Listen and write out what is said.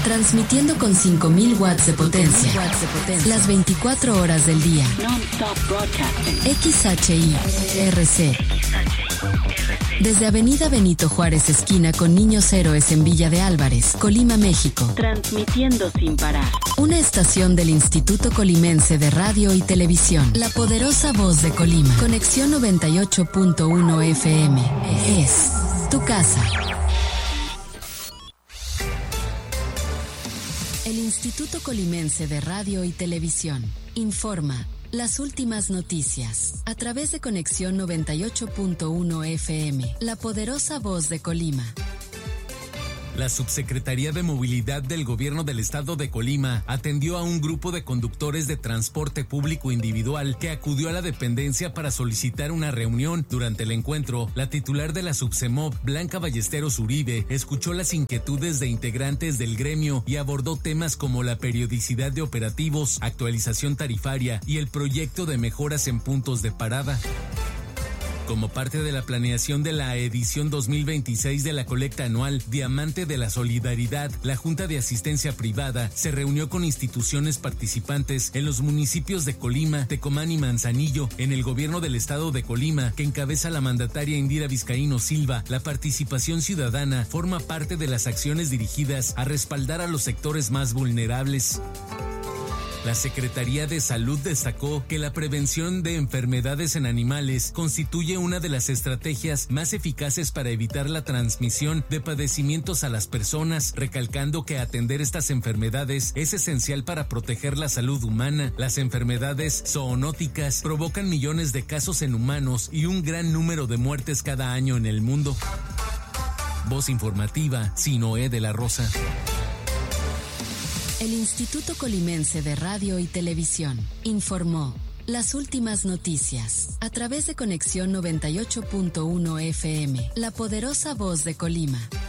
Transmitiendo con 5.000 watts de potencia. Las 24 horas del día. XHI-RC. Desde Avenida Benito Juárez, esquina con Niños Héroes en Villa de Álvarez, Colima, México. Transmitiendo sin parar. Una estación del Instituto Colimense de Radio y Televisión. La poderosa voz de Colima. Conexión 98.1 FM. Es tu casa. El Instituto Colimense de Radio y Televisión informa las últimas noticias a través de Conexión 98.1 FM, la poderosa voz de Colima. La Subsecretaría de Movilidad del Gobierno del Estado de Colima atendió a un grupo de conductores de transporte público individual que acudió a la dependencia para solicitar una reunión. Durante el encuentro, la titular de la Subsemob, Blanca Ballesteros Uribe, escuchó las inquietudes de integrantes del gremio y abordó temas como la periodicidad de operativos, actualización tarifaria y el proyecto de mejoras en puntos de parada. Como parte de la planeación de la edición 2026 de la colecta anual Diamante de la Solidaridad, la Junta de Asistencia Privada se reunió con instituciones participantes en los municipios de Colima, Tecomán y Manzanillo. En el gobierno del estado de Colima, que encabeza la mandataria Indira Vizcaíno Silva, la participación ciudadana forma parte de las acciones dirigidas a respaldar a los sectores más vulnerables. La Secretaría de Salud destacó que la prevención de enfermedades en animales constituye una de las estrategias más eficaces para evitar la transmisión de padecimientos a las personas, recalcando que atender estas enfermedades es esencial para proteger la salud humana. Las enfermedades zoonóticas provocan millones de casos en humanos y un gran número de muertes cada año en el mundo. Voz informativa, Sinoé de la Rosa. El Instituto Colimense de Radio y Televisión informó las últimas noticias a través de Conexión 98.1 FM, la poderosa voz de Colima.